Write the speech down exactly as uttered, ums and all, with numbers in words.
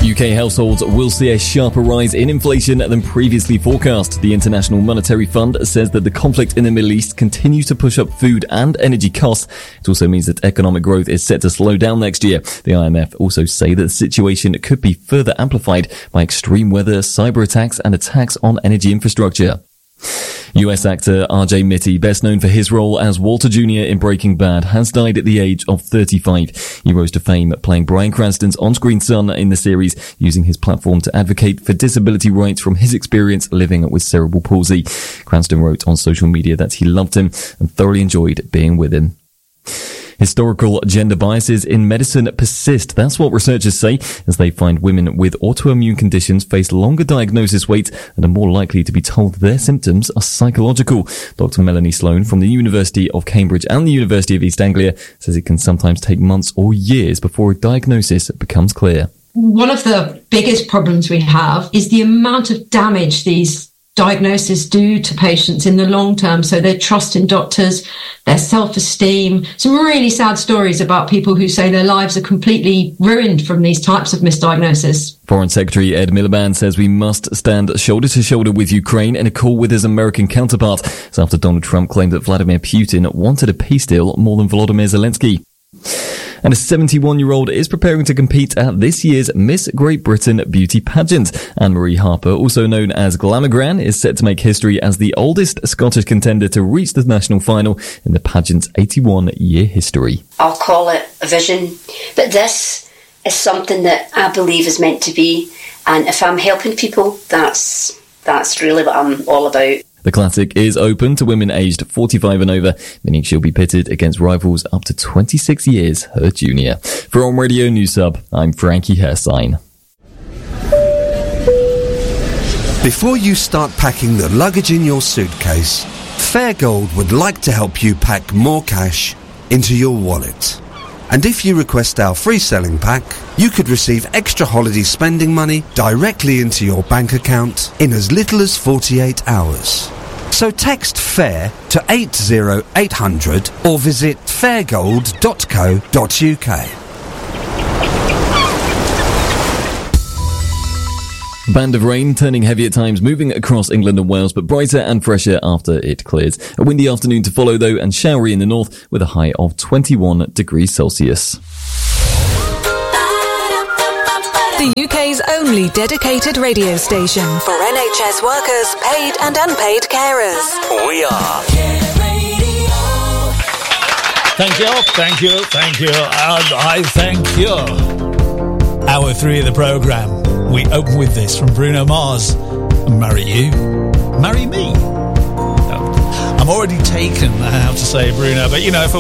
U K households will see a sharper rise in inflation than previously forecast. The International Monetary Fund says that the conflict in the Middle East continues to push up food and energy costs. It also means that economic growth is set to slow down next year. The I M F also say that the situation could be further amplified by extreme weather, cyber attacks, and attacks on energy infrastructure. U S actor R J Mitte, best known for his role as Walter Junior in Breaking Bad, has died at the age of thirty-five. He rose to fame playing Bryan Cranston's on-screen son in the series, using his platform to advocate for disability rights from his experience living with cerebral palsy. Cranston wrote on social media that he loved him and thoroughly enjoyed being with him. Historical gender biases in medicine persist. That's what researchers say, as they find women with autoimmune conditions face longer diagnosis waits and are more likely to be told their symptoms are psychological. Doctor Melanie Sloan from the University of Cambridge and the University of East Anglia says it can sometimes take months or years before a diagnosis becomes clear. One of the biggest problems we have is the amount of damage these diagnoses do to patients in the long term. So their trust in doctors, their self-esteem. Some really sad stories about people who say their lives are completely ruined from these types of misdiagnosis. Foreign Secretary Ed Miliband says we must stand shoulder to shoulder with Ukraine in a call with his American counterpart. It's after Donald Trump claimed that Vladimir Putin wanted a peace deal more than Volodymyr Zelensky. And a seventy-one-year-old is preparing to compete at this year's Miss Great Britain beauty pageant. Anne-Marie Harper, also known as Glamorgan, is set to make history as the oldest Scottish contender to reach the national final in the pageant's eighty-one-year history. I'll call it a vision, but this is something that I believe is meant to be. And if I'm helping people, that's that's really what I'm all about. The Classic is open to women aged forty-five and over, meaning she'll be pitted against rivals up to twenty-six years her junior. For On Radio News Hub, I'm Frankie Hersign. Before you start packing the luggage in your suitcase, Fairgold would like to help you pack more cash into your wallet. And if you request our free selling pack, you could receive extra holiday spending money directly into your bank account in as little as forty-eight hours. So text FAIR to eight zero eight hundred or visit fairgold dot co dot uk. Band of rain turning heavy at times, moving across England and Wales, but brighter and fresher after it clears. A windy afternoon to follow though, and showery in the north with a high of twenty-one degrees Celsius. The U K's only dedicated radio station for N H S workers, paid and unpaid carers. We are Thank you, thank you, thank you, and I thank you. Hour three of the programme. We open with this from Bruno Mars. Marry you. Marry me. I'm already taken, I have to say, Bruno, but you know, if